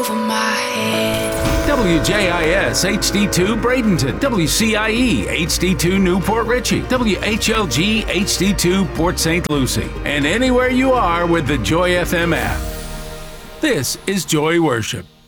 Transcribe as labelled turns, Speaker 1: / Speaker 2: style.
Speaker 1: over my head.
Speaker 2: WJIS HD2 Bradenton, WCIE HD2 Newport Richey, WHLG HD2 Port St. Lucie, and anywhere you are with the Joy FM app. This is Joy Worship.